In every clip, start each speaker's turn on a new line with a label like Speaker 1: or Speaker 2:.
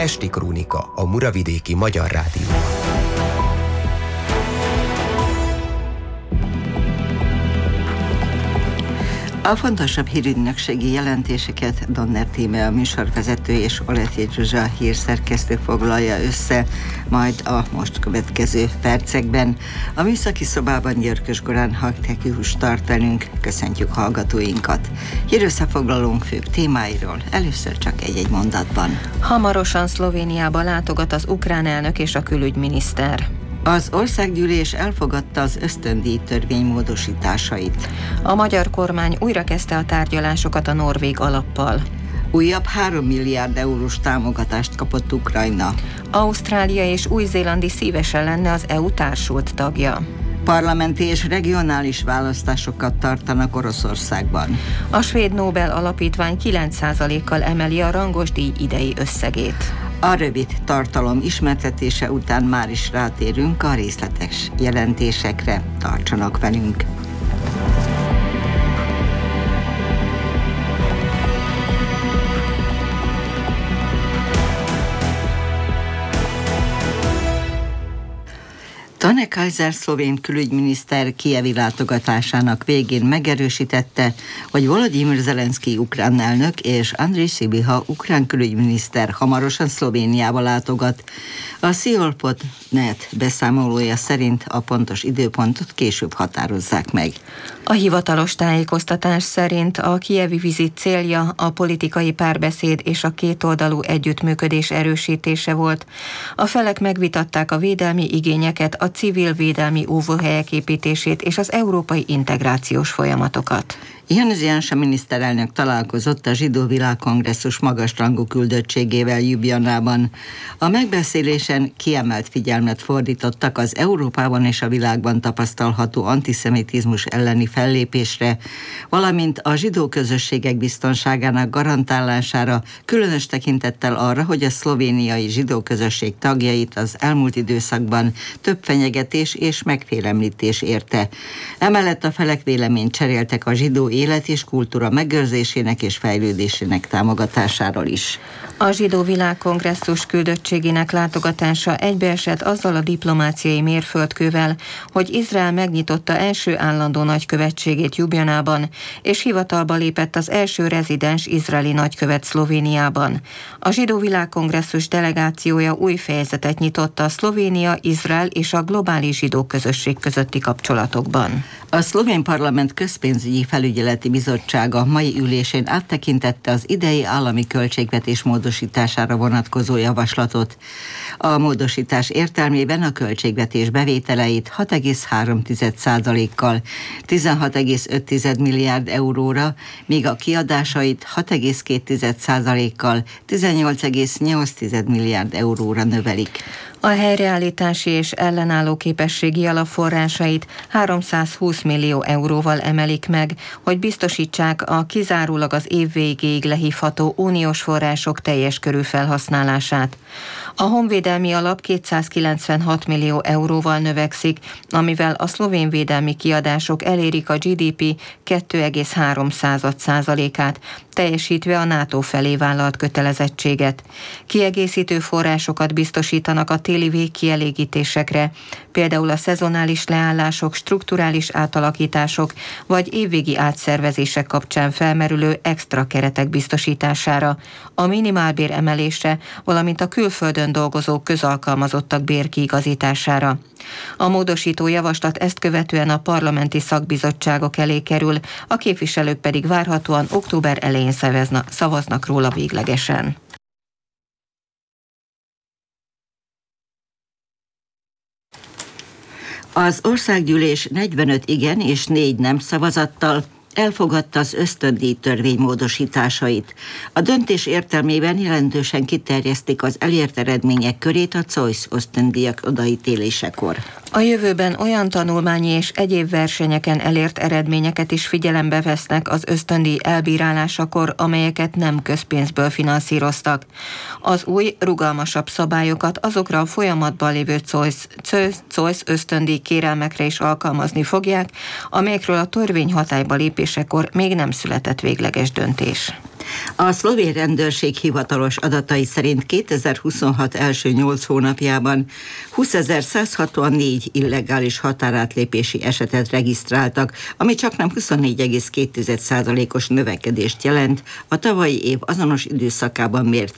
Speaker 1: Esti Krónika, a Muravidéki Magyar Rádióban.
Speaker 2: A fontosabb hírügynökségi jelentéseket Donner Tíme, a műsorvezető, és Oletje Zsuzsa hírszerkesztő foglalja össze, majd a most következő percekben. A műszaki szobában Györkös Gorán Hagtechnikus tart velünk, köszöntjük hallgatóinkat. Hírösszefoglalónk főbb témáiról először csak egy-egy mondatban.
Speaker 3: Hamarosan Szlovéniába látogat az ukrán elnök és a külügyminiszter.
Speaker 2: Az országgyűlés elfogadta az ösztöndíj törvény módosításait.
Speaker 3: A magyar kormány újra kezdte a tárgyalásokat a norvég alappal.
Speaker 2: Újabb 3 milliárd eurós támogatást kapott Ukrajna.
Speaker 3: Ausztrália és Új-Zélandi szívesen lenne az EU társult tagja.
Speaker 2: Parlamenti és regionális választásokat tartanak Oroszországban.
Speaker 3: A svéd Nobel Alapítvány 9%-kal emeli a rangos díj idei összegét.
Speaker 2: A rövid tartalom ismertetése után már is rátérünk a részletes jelentésekre. Tartsanak velünk! Tone Kaiser szlovén külügyminiszter kijevi látogatásának végén megerősítette, hogy Volodymyr Zelenszky ukrán elnök és Andrej Sibiha ukrán külügyminiszter hamarosan Szlovéniába látogat. A Seoul.net beszámolója szerint a pontos időpontot később határozzák meg.
Speaker 3: A hivatalos tájékoztatás szerint a kijevi vizit célja a politikai párbeszéd és a kétoldalú együttműködés erősítése volt. A felek megvitatták a védelmi igényeket, a civil védelmi óvóhelyek építését és az európai integrációs folyamatokat.
Speaker 2: Janez Janša miniszterelnök találkozott a Zsidó Világkongresszus magasrangú küldöttségével Ljubljanában. A megbeszélésen kiemelt figyelmet fordítottak az Európában és a világban tapasztalható antiszemitizmus elleni fellépésre, valamint a zsidó közösségek biztonságának garantálására, különös tekintettel arra, hogy a szlovéniai zsidó közösség tagjait az elmúlt időszakban több fenyegetés és megfélemlítés érte. Emellett a felek véleményt cseréltek a zsidó élet és kultúra megőrzésének és fejlődésének támogatásáról is.
Speaker 3: A Zsidó Világkongresszus küldöttségének látogatása egybeesett azzal a diplomáciai mérföldkővel, hogy Izrael megnyitotta első állandó nagykövetségét Ljubljanában, és hivatalba lépett az első rezidens izraeli nagykövet Szlovéniában. A Zsidó Világkongresszus delegációja új fejezetet nyitott a Szlovénia, Izrael és a globális zsidó közösség közötti kapcsolatokban.
Speaker 2: A szlovén parlament közpénzügyi felügyeleti bizottsága mai ülésén áttekintette az idei állami költségvetés módosítására vonatkozó javaslatot. A módosítás értelmében a költségvetés bevételeit 6,3%-kal 16,5 milliárd euróra, míg a kiadásait 6,2%-kal 18,8 milliárd euróra növelik.
Speaker 3: A helyreállítási és ellenálló képességi alapforrásait 320 millió euróval emelik meg, hogy biztosítsák a kizárólag az év végéig lehívható uniós források teljes körű felhasználását. A honvédelmi alap 296 millió euróval növekszik, amivel a szlovén védelmi kiadások elérik a GDP 2,3%-át, teljesítve a NATO felé vállalt kötelezettséget. Kiegészítő forrásokat biztosítanak a téli végkielégítésekre, például a szezonális leállások, strukturális átalakítások vagy évvégi átszervezések kapcsán felmerülő extra keretek biztosítására, a minimálbér emelésre, valamint a külföldön dolgozó közalkalmazottak bérkiigazítására. A módosító javaslat ezt követően a parlamenti szakbizottságok elé kerül, a képviselők pedig várhatóan október elején szavaznak róla véglegesen.
Speaker 2: Az országgyűlés 45 igen és 4 nem szavazattal elfogadta az ösztöndíj törvény módosításait. A döntés értelmében jelentősen kiterjesztik az elért eredmények körét a COIS ösztöndíjak odaítélésekor.
Speaker 3: A jövőben olyan tanulmányi és egyéb versenyeken elért eredményeket is figyelembe vesznek az ösztöndíj elbírálásakor, amelyeket nem közpénzből finanszíroztak. Az új, rugalmasabb szabályokat azokra a folyamatban lévő COIS ösztöndíj kérelmekre is alkalmazni fogják, amelyekről a törvény hatályba lépésekor még nem született végleges döntés.
Speaker 2: A szlovén rendőrség hivatalos adatai szerint 2026 első 8 hónapjában 20.164 illegális határátlépési esetet regisztráltak, ami csaknem 24,2%-os növekedést jelent a tavalyi év azonos időszakában mért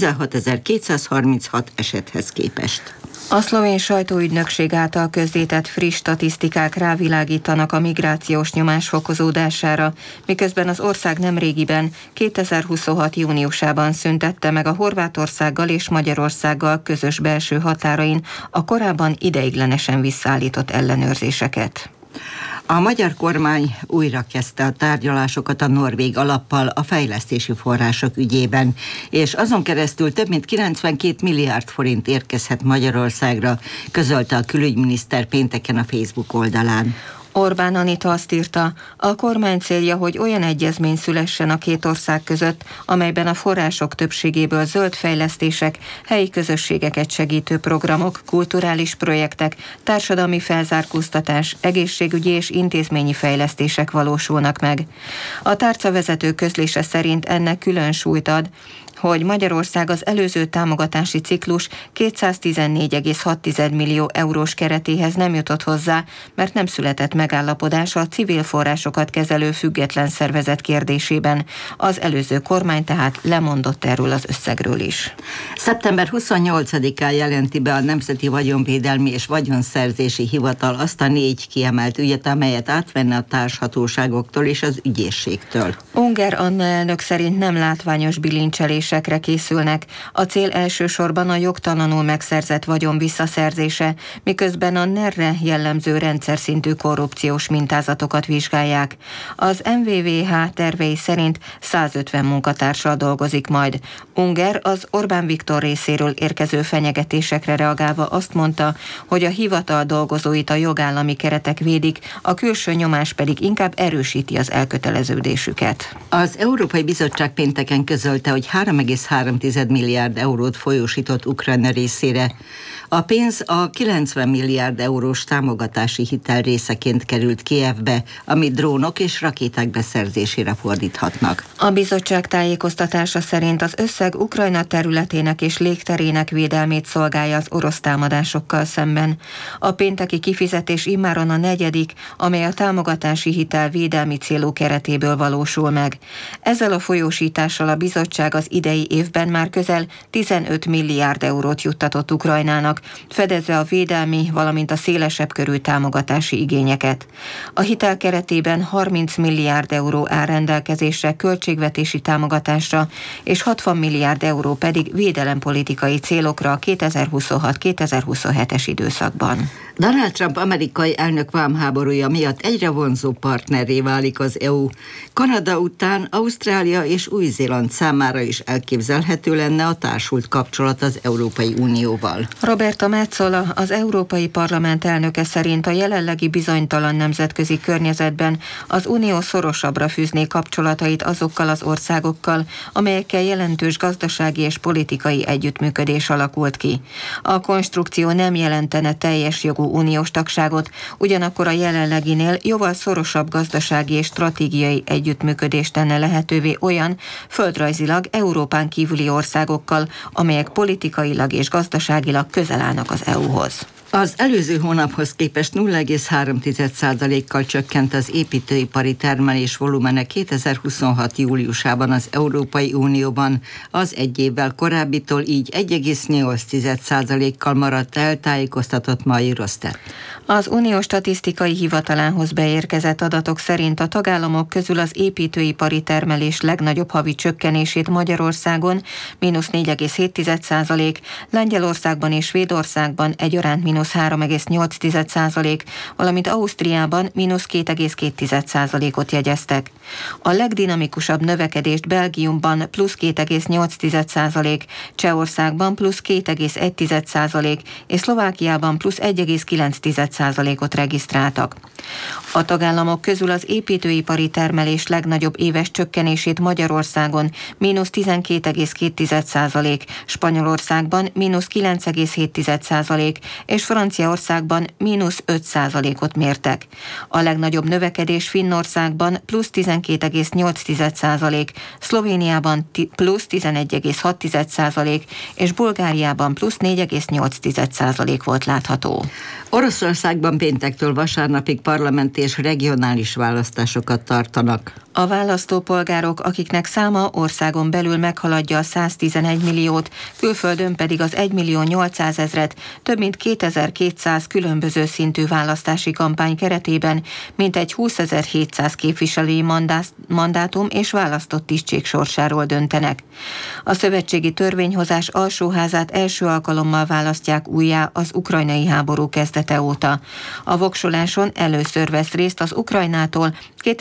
Speaker 2: 16.236 esethez képest.
Speaker 3: A szlovén sajtóügynökség által közzétett friss statisztikák rávilágítanak a migrációs nyomás fokozódására, miközben az ország nemrégiben 2026. júniusában szüntette meg a Horvátországgal és Magyarországgal közös belső határain a korábban ideiglenesen visszaállított ellenőrzéseket.
Speaker 2: A magyar kormány újra kezdte a tárgyalásokat a norvég alappal a fejlesztési források ügyében, és azon keresztül több mint 92 milliárd forint érkezhet Magyarországra, közölte a külügyminiszter pénteken a Facebook oldalán.
Speaker 3: Orbán Anita azt írta, a kormány célja, hogy olyan egyezmény szülessen a két ország között, amelyben a források többségéből zöld fejlesztések, helyi közösségeket segítő programok, kulturális projektek, társadalmi felzárkóztatás, egészségügyi és intézményi fejlesztések valósulnak meg. A tárcavezető közlése szerint ennek külön súlyt ad, hogy Magyarország az előző támogatási ciklus 214,6 millió eurós keretéhez nem jutott hozzá, mert nem született megállapodás a civil forrásokat kezelő független szervezet kérdésében. Az előző kormány tehát lemondott erről az összegről is.
Speaker 2: Szeptember 28-án jelenti be a Nemzeti Vagyonvédelmi és Vagyonszerzési Hivatal azt a 4 kiemelt ügyet, amelyet átvenne a társhatóságoktól és az ügyészségtől.
Speaker 3: Unger Anna elnök szerint nem látványos bilincselésekre készülnek. A cél elsősorban a jogtalanul megszerzett vagyon visszaszerzése, miközben a NER-re jellemző rendszer szintű korrupciós mintázatokat vizsgálják. Az MVVH tervei szerint 150 munkatársal dolgozik majd. Unger az Orbán Viktor részéről érkező fenyegetésekre reagálva azt mondta, hogy a hivatal dolgozóit a jogállami keretek védik, a külső nyomás pedig inkább erősíti az elköteleződésüket.
Speaker 2: Az Európai Bizottság pénteken közölte, hogy 3,3 milliárd eurót folyósított Ukrajna részére. A pénz a 90 milliárd eurós támogatási hitel részeként került Kijevbe, amit drónok és rakéták beszerzésére fordíthatnak.
Speaker 3: A bizottság tájékoztatása szerint az összeg Ukrajna területének és légterének védelmét szolgálja az orosz támadásokkal szemben. A pénteki kifizetés immáron a 4., amely a támogatási hitel védelmi célú keretéből valósul meg. Ezzel a folyósítással a bizottság az idei évben már közel 15 milliárd eurót juttatott Ukrajnának, fedezve a védelmi, valamint a szélesebb körű támogatási igényeket. A hitel keretében 30 milliárd euró áll rendelkezésre költségvetési támogatásra, és 60 milliárd euró pedig védelempolitikai célokra a 2026-2027-es időszakban.
Speaker 2: Donald Trump amerikai elnök vámháborúja miatt egyre vonzó partnerré válik az EU. Kanada után Ausztrália és Új-Zéland számára is elképzelhető lenne a társult kapcsolat az Európai Unióval.
Speaker 3: Roberta Metsola, az Európai Parlament elnöke szerint a jelenlegi bizonytalan nemzetközi környezetben az Unió szorosabbra fűzné kapcsolatait azokkal az országokkal, amelyekkel jelentős gazdasági és politikai együttműködés alakult ki. A konstrukció nem jelentene teljes jogú uniós tagságot, ugyanakkor a jelenleginél jóval szorosabb gazdasági és stratégiai együttműködést tenne lehetővé olyan földrajzilag Európán kívüli országokkal, amelyek politikailag és gazdaságilag közel állnak az EU-hoz.
Speaker 2: Az előző hónaphoz képest 0,3%-kal csökkent az építőipari termelés volumene 2026. júliusában az Európai Unióban, az egy évvel korábbitól így 1,8%-kal maradt el, tájékoztatott ma a Eurostat.
Speaker 3: Az Uniós Statisztikai Hivatalához beérkezett adatok szerint a tagállamok közül az építőipari termelés legnagyobb havi csökkenését Magyarországon -4,7%, Lengyelországban és Svédországban egyaránt -3,8%, valamint Ausztriában -2,2%-ot jegyeztek. A legdinamikusabb növekedést Belgiumban +2,8%, Csehországban +2,1% és Szlovákiában +1,9%-ot regisztráltak. A tagállamok közül az építőipari termelés legnagyobb éves csökkenését Magyarországon -12,2%, Spanyolországban -9,7% és Franciaországban -5%-ot mértek. A legnagyobb növekedés Finnországban plusz 12,8%, Szlovéniában plusz 11,6% és Bulgáriában plusz 4,8% volt látható.
Speaker 2: Oroszországban péntektől vasárnapig parlamenti és regionális választásokat tartanak.
Speaker 3: A választópolgárok, akiknek száma országon belül meghaladja a 111 milliót, külföldön pedig az 1.800.000-et, több mint 2200 különböző szintű választási kampány keretében mintegy 20.700 képviselői mandátum és választott tisztség sorsáról döntenek. A szövetségi törvényhozás alsóházát első alkalommal választják újjá az ukrajnai háború kezdete óta. A voksoláson először vesz részt az Ukrajnától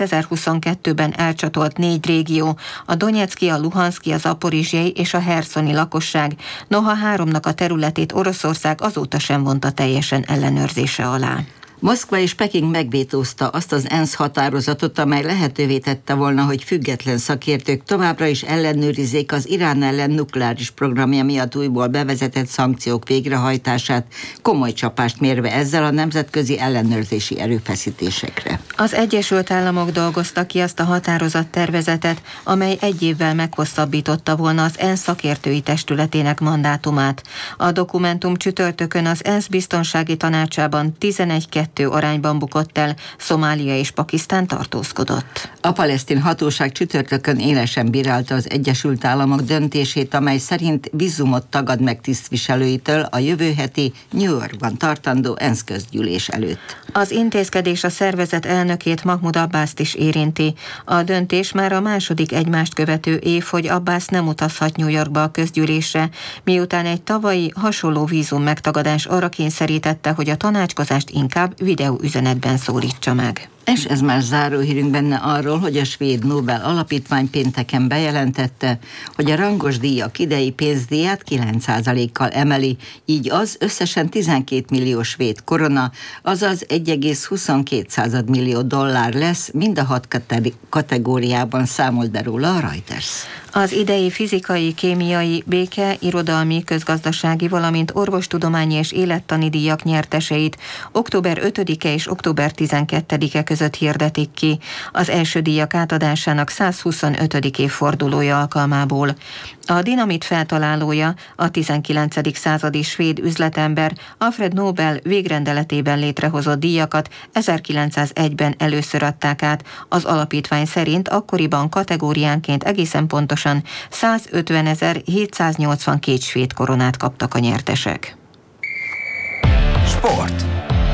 Speaker 3: 2022-ben elcsatolt 4 régió, a Donyecky, a Luhanszki, a Zaporizsjai és a Herszoni lakosság, noha 3-nak a területét Oroszország azóta sem vonta teljesen ellenőrzése alá.
Speaker 2: Moszkva és Peking megvétózta azt az ENSZ határozatot, amely lehetővé tette volna, hogy független szakértők továbbra is ellenőrizzék az Irán ellen nukleáris programja miatt újból bevezetett szankciók végrehajtását, komoly csapást mérve ezzel a nemzetközi ellenőrzési erőfeszítésekre.
Speaker 3: Az Egyesült Államok dolgozta ki azt a határozattervezetet, amely 1 évvel meghosszabbította volna az ENSZ szakértői testületének mandátumát. A dokumentum csütörtökön az ENSZ biztonsági tanácsában 11-2 arányban bukott el, Szomália és Pakisztán tartózkodott.
Speaker 2: A palesztin hatóság csütörtökön élesen bírálta az Egyesült Államok döntését, amely szerint vízumot tagad meg tisztviselőitől a jövő heti New Yorkban tartandó ENSZ közgyűlés előtt.
Speaker 3: Az intézkedés a szervezet elnökét, Mahmoud Abbast is érinti. A döntés már a második egymást követő év, hogy Abbas nem utazhat New Yorkba a közgyűlésre, miután egy tavalyi hasonló vízum megtagadás arra kényszerítette, hogy a tanácskozást inkább videóüzenetben szólítsa meg.
Speaker 2: És ez már záró hírünk benne arról, hogy a Svéd Nobel Alapítvány pénteken bejelentette, hogy a rangos díjak idei pénzdíját 9%-kal emeli, így az összesen 12 millió svéd korona, azaz 1,22 millió dollár lesz, mind a 6 kategóriában, számolt be róla a Reuters.
Speaker 3: Az idei fizikai, kémiai, béke, irodalmi, közgazdasági, valamint orvostudományi és élettani díjak nyerteseit október 5-e és október 12-e között hirdetik ki, az első díjak átadásának 125. évfordulója alkalmából. A dinamit feltalálója, a 19. századi svéd üzletember Alfred Nobel végrendeletében létrehozott díjakat 1901-ben először adták át, az alapítvány szerint akkoriban kategóriánként egészen pontosan 150.782 svéd koronát kaptak a nyertesek.
Speaker 1: Sport.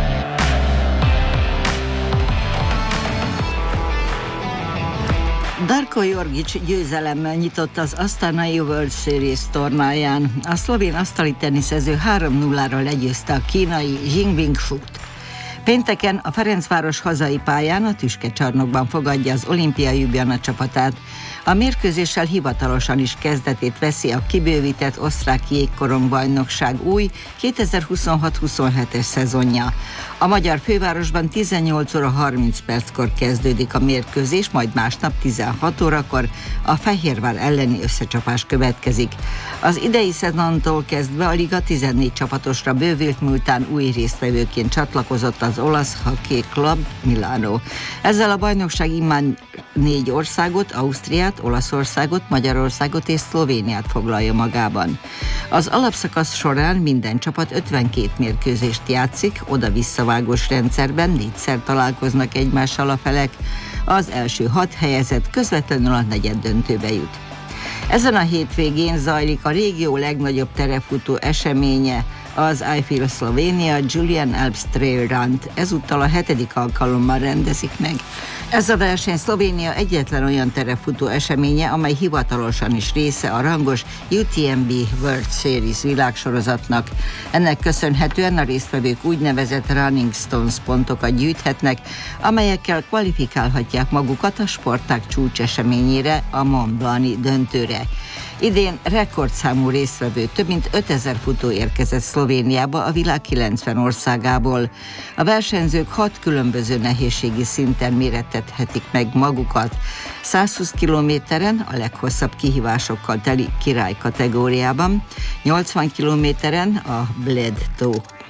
Speaker 2: Darko Jorgić győzelemmel nyitott az asztanai World Series tornáján. A szlovén asztali teniszező 3-0-ra legyőzte a kínai Jingbing Fut. Pénteken a Ferencváros hazai pályán a Tüskecsarnokban fogadja az Olimpia Ljubljana csapatát. A mérkőzéssel hivatalosan is kezdetét veszi a kibővített osztrák jégkorongbajnokság új 2026-27-es szezonja. A magyar fővárosban 18 óra 30 perckor kezdődik a mérkőzés, majd másnap 16 órakor a Fehérvár elleni összecsapás következik. Az idei szezontól kezdve a liga 14 csapatosra bővült, miután új résztvevőként csatlakozott az olasz Hockey Club Milano. Ezzel a bajnokság immár 4 országot, Ausztriát, Olaszországot, Magyarországot és Szlovéniát foglalja magában. Az alapszakasz során minden csapat 52 mérkőzést játszik, oda-visszavágós rendszerben 4-szer találkoznak egymással a felek, az első 6 helyezett közvetlenül a negyeddöntőbe jut. Ezen a hétvégén zajlik a régió legnagyobb terepfutó eseménye, az iFeel Slovenia Julian Alps Trail Run. Ezúttal a 7. alkalommal rendezik meg. Ez a verseny Szlovénia egyetlen olyan terepfutó eseménye, amely hivatalosan is része a rangos UTMB World Series világsorozatnak. Ennek köszönhetően a résztvevők úgynevezett Running Stones pontokat gyűjthetnek, amelyekkel kvalifikálhatják magukat a sportág csúcseseményére, a Mont Blanc-i döntőre. Idén rekordszámú résztvevő, több mint 5000 futó érkezett Szlovéniába a világ 90 országából. A versenyzők 6 különböző nehézségi szinten mérettethetik meg magukat. 120 kilométeren a leghosszabb kihívásokkal teli király kategóriában, 80 kilométeren a Bled Tó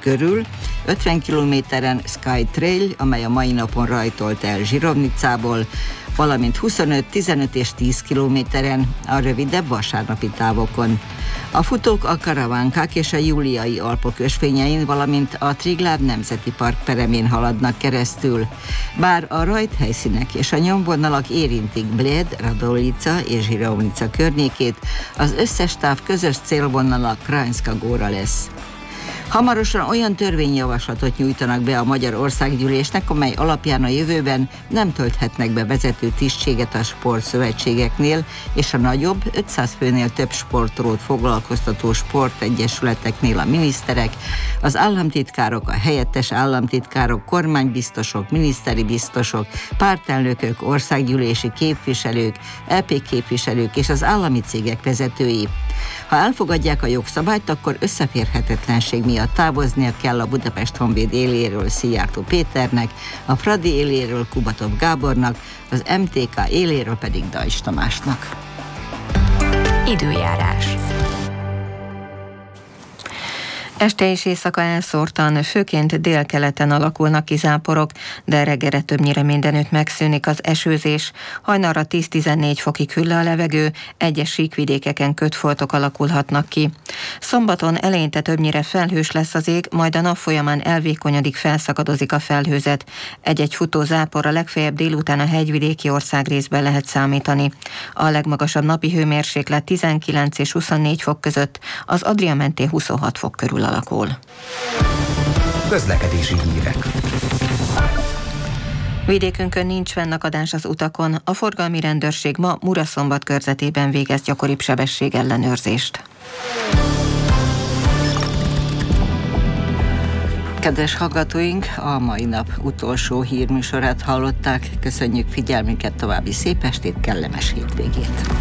Speaker 2: körül, 50 kilométeren Sky Trail, amely a mai napon rajtolt el Zsirovnicából, valamint 25, 15 és 10 kilométeren a rövidebb vasárnapi távokon. A futók a Karavánkák és a Júliai Alpok ösvényein, valamint a Triglav Nemzeti Park peremén haladnak keresztül. Bár a rajthelyszínek és a nyomvonalak érintik Bled, Radolica és Zsirovnica környékét, az összes táv közös célvonala Krajinska Góra lesz. Hamarosan olyan törvényjavaslatot nyújtanak be a Magyar Országgyűlésnek, amely alapján a jövőben nem tölthetnek be vezető tisztséget a sportszövetségeknél és a nagyobb, 500 főnél több sportolót foglalkoztató sportegyesületeknél a miniszterek, az államtitkárok, a helyettes államtitkárok, kormánybiztosok, miniszteri biztosok, pártelnökök, országgyűlési képviselők, EP képviselők és az állami cégek vezetői. Ha elfogadják a jogszabályt, akkor összeférhetetlenség miatt távoznia kell a Budapest Honvéd éléről Szijjártó Péternek, a Fradi éléről Kubatov Gábornak, az MTK éléről pedig Dajcs Tamásnak.
Speaker 3: Időjárás. Este és éjszaka elszórtan, főként délkeleten alakulnak ki záporok, de reggelre többnyire mindenütt megszűnik az esőzés. Hajnalra 10-14 fokig hűl a levegő, egyes síkvidékeken kötfoltok alakulhatnak ki. Szombaton eleinte többnyire felhős lesz az ég, majd a nap folyamán elvékonyodik, felszakadozik a felhőzet. Egy-egy futó záporra legfeljebb délután a hegyvidéki országrészben lehet számítani. A legmagasabb napi hőmérséklet 19 és 24 fok között, az Adria mentén 26 fok körül alakul.
Speaker 1: Közlekedési hírek.
Speaker 3: Vidékünkön nincs fennakadás az utakon, a forgalmi rendőrség ma Muraszombat körzetében végez gyakoribb sebességellenőrzést.
Speaker 2: Kedves hallgatóink, a mai nap utolsó hírműsorát hallották. Köszönjük figyelmüket, további szép estét, kellemes hétvégét!